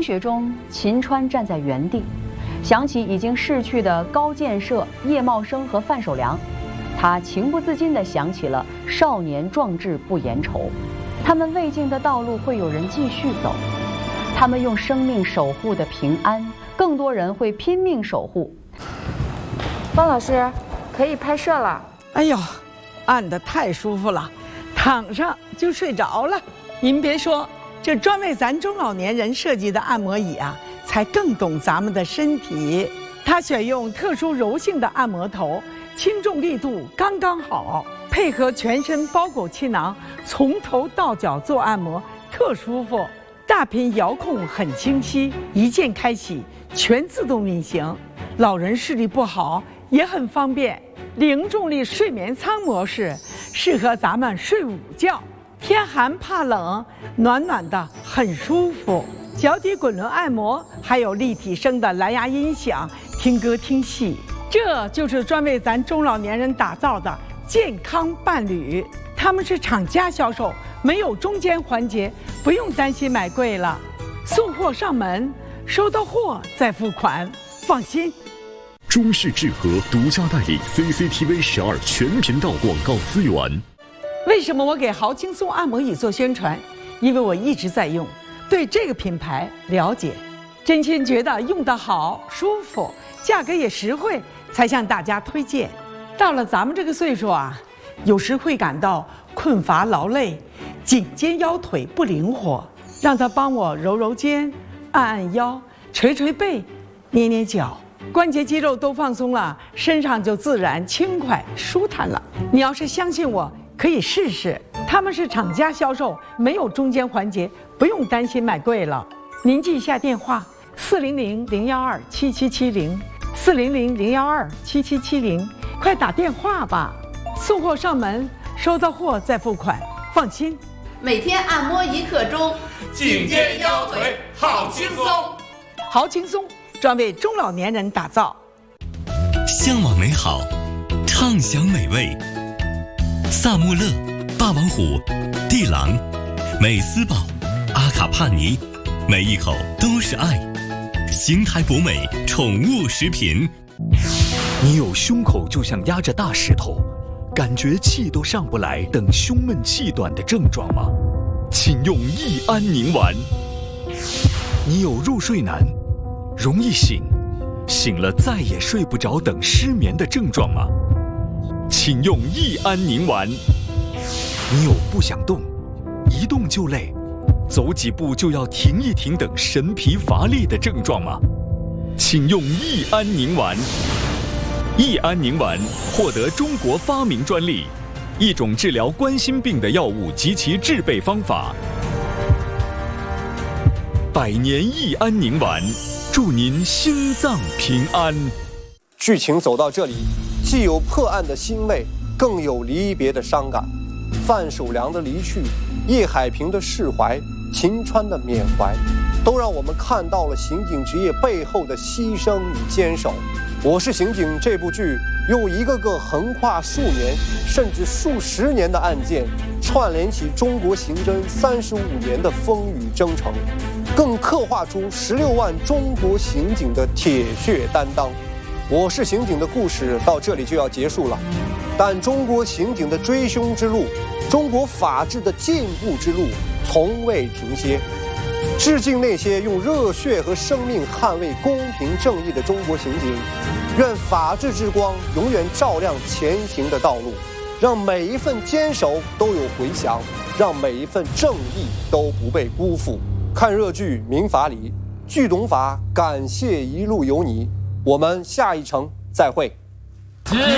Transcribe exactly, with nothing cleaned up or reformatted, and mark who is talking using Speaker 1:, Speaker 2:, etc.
Speaker 1: 雪中，秦川站在原地，想起已经逝去的高建设、叶茂生和范守良，他情不自禁地想起了少年壮志不言愁。他们未尽的道路会有人继续走，他们用生命守护的平安，更多人会拼命守护。
Speaker 2: 方老师，可以拍摄了。
Speaker 3: 哎呦，按得太舒服了，躺上就睡着了。您别说，这专为咱中老年人设计的按摩椅啊，才更懂咱们的身体。它选用特殊柔性的按摩头，轻重力度刚刚好，配合全身包裹气囊，从头到脚做按摩，特舒服。大屏遥控很清晰，一键开启，全自动运行。老人视力不好也很方便。零重力睡眠舱模式适合咱们睡午觉，天寒怕冷，暖暖的很舒服。脚底滚轮按摩，还有立体声的蓝牙音响，听歌听戏。这就是专为咱中老年人打造的健康伴侣。他们是厂家销售，没有中间环节，不用担心买贵了。送货上门，收到货再付款，放心。
Speaker 4: 中视智和独家代理 C C T V 十二全频道广告资源。
Speaker 3: 为什么我给豪轻松按摩椅做宣传？因为我一直在用，对这个品牌了解，真心觉得用得好、舒服，价格也实惠，才向大家推荐。到了咱们这个岁数啊，有时会感到困乏劳累，颈肩腰腿不灵活，让他帮我揉揉肩、按按腰、捶捶背、捏捏脚。关节肌肉都放松了，身上就自然轻快舒坦了。你要是相信我，可以试试。他们是厂家销售，没有中间环节，不用担心买贵了。您记一下电话：四零零零幺二七七七零，四零零零幺二七七七零，快打电话吧。送货上门，收到货再付款，放心。
Speaker 5: 每天按摩一刻钟，
Speaker 6: 颈肩腰腿好轻松，
Speaker 3: 好轻松。专为中老年人打造，
Speaker 7: 向往美好，畅享美味。萨穆勒、霸王虎、地狼、美斯宝、阿卡帕尼，每一口都是爱。邢台博美宠物食品。
Speaker 4: 你有胸口就像压着大石头，感觉气都上不来等胸闷气短的症状吗？请用益安宁丸。你有入睡难，容易醒，醒了再也睡不着等失眠的症状吗？请用益安宁丸。你有不想动，一动就累，走几步就要停一停等神疲乏力的症状吗？请用益安宁丸。益安宁丸获得中国发明专利，一种治疗冠心病的药物及其制备方法。百年益安宁丸，祝您心脏平安。
Speaker 8: 剧情走到这里，既有破案的欣慰，更有离别的伤感。范守良的离去，叶海平的释怀，秦川的缅怀，都让我们看到了刑警职业背后的牺牲与坚守。我是刑警这部剧用一个个横跨数年甚至数十年的案件，串联起中国刑侦三十五年的风雨征程，更刻画出十六万中国刑警的铁血担当。我是刑警的故事到这里就要结束了，但中国刑警的追凶之路，中国法治的进步之路从未停歇。致敬那些用热血和生命捍卫公平正义的中国刑警，愿法治之光永远照亮前行的道路，让每一份坚守都有回响，让每一份正义都不被辜负。看热剧《民法理》，剧懂法，感谢一路有你。我们下一程再会。